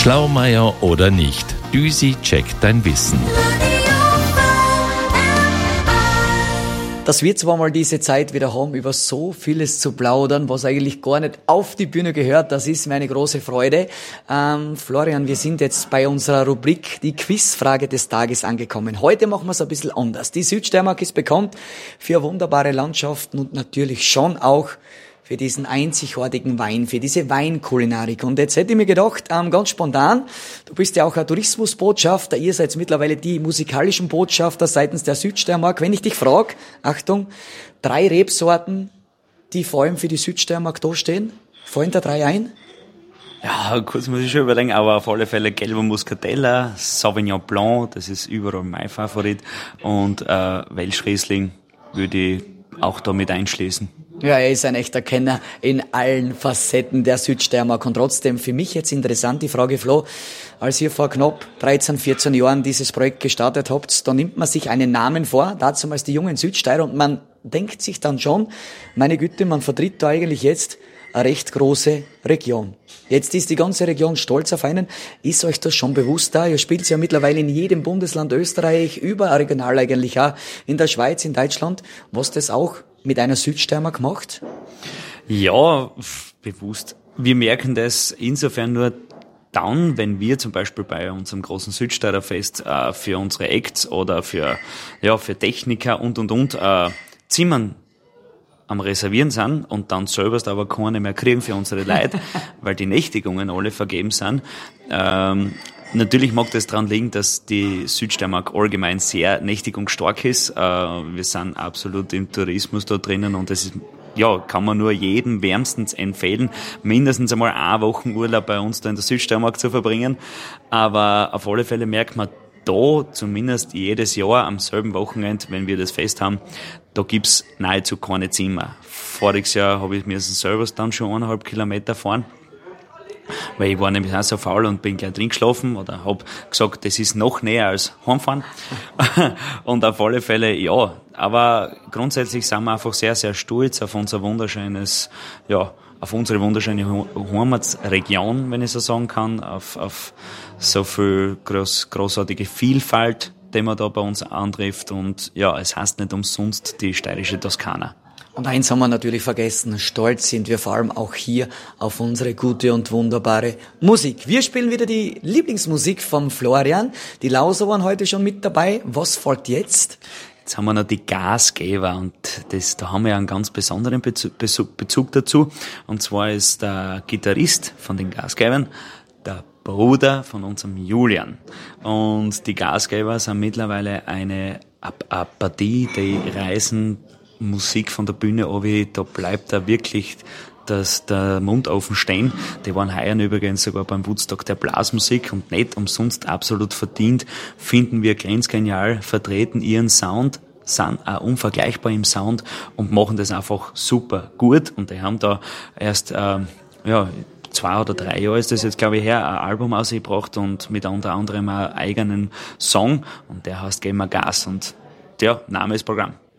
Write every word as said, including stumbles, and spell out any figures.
Schlaumeier oder nicht, Düsi checkt dein Wissen. Dass wir zwar mal diese Zeit wieder haben, über so vieles zu plaudern, was eigentlich gar nicht auf die Bühne gehört, das ist mir eine große Freude. Ähm, Florian, wir sind jetzt bei unserer Rubrik die Quizfrage des Tages angekommen. Heute machen wir es ein bisschen anders. Die Südsteiermark ist bekannt für wunderbare Landschaften und natürlich schon auch für diesen einzigartigen Wein, für diese Weinkulinarik. Und jetzt hätte ich mir gedacht, ähm, ganz spontan, du bist ja auch ein Tourismusbotschafter, ihr seid mittlerweile die musikalischen Botschafter seitens der Südsteiermark. Wenn ich dich frage, Achtung, drei Rebsorten, die vor allem für die Südsteiermark da stehen, fallen da drei ein? Ja, kurz muss ich schon überlegen, aber auf alle Fälle gelber Muscatella, Sauvignon Blanc, das ist überall mein Favorit, und äh, Welsch Riesling würde ich auch da mit einschließen. Ja, er ist ein echter Kenner in allen Facetten der Südsteiermark. Und trotzdem für mich jetzt interessant die Frage, Flo, als ihr vor knapp dreizehn, vierzehn Jahren dieses Projekt gestartet habt, da nimmt man sich einen Namen vor, dazu als die jungen Südsteirer, und man denkt sich dann schon, meine Güte, man vertritt da eigentlich jetzt eine recht große Region. Jetzt ist die ganze Region stolz auf einen. Ist euch das schon bewusst da? Ihr spielt ja mittlerweile in jedem Bundesland Österreich, überregional eigentlich auch, in der Schweiz, in Deutschland, was das auch mit einer Südsteiermark macht? Ja, bewusst. Wir merken das insofern nur dann, wenn wir zum Beispiel bei unserem großen Südsteirerfest äh, für unsere Acts oder für, ja, für Techniker und, und, und äh, Zimmern am Reservieren sind und dann selber aber keine mehr kriegen für unsere Leute, weil die Nächtigungen alle vergeben sind. Ähm, Natürlich mag das daran liegen, dass die Südsteiermark allgemein sehr nächtigungsstark ist. Äh, wir sind absolut im Tourismus da drinnen und das ist, ja, kann man nur jedem wärmstens empfehlen, mindestens einmal eine Woche Urlaub bei uns da in der Südsteiermark zu verbringen. Aber auf alle Fälle merkt man da zumindest jedes Jahr am selben Wochenende, wenn wir das Fest haben, da gibt's nahezu keine Zimmer. Voriges Jahr habe ich mir selber dann schon eineinhalb Kilometer fahren, weil ich war nämlich auch so faul und bin gleich drin geschlafen oder hab gesagt, das ist noch näher als heimfahren. Und auf alle Fälle, ja, aber grundsätzlich sind wir einfach sehr, sehr stolz auf unser wunderschönes, ja, auf unsere wunderschöne Heimatsregion, wenn ich so sagen kann, auf, auf so viel groß, großartige Vielfalt, die man da bei uns antrifft, und ja, es heißt nicht umsonst die steirische Toskana. Und eins haben wir natürlich vergessen, stolz sind wir vor allem auch hier auf unsere gute und wunderbare Musik. Wir spielen wieder die Lieblingsmusik vom Florian. Die Lauser waren heute schon mit dabei. Was folgt jetzt? Jetzt haben wir noch die Gasgeber, und das, da haben wir einen ganz besonderen Bezug, Bezug dazu. Und zwar ist der Gitarrist von den Gasgebern der Bruder von unserem Julian. Und die Gasgeber sind mittlerweile eine, eine Partie, die reisen Musik von der Bühne runter, da bleibt da wirklich das, der Mund offen stehen. Die waren heuer übrigens sogar beim Woodstock der Blasmusik, und nicht umsonst absolut verdient, finden wir grenzgenial, vertreten ihren Sound, sind auch unvergleichbar im Sound und machen das einfach super gut. Und die haben da erst, ähm, ja, zwei oder drei Jahre ist das jetzt, glaube ich, her, ein Album ausgebracht und mit unter anderem einen eigenen Song, und der heißt Gehen wir Gas, und der Name ist Programm.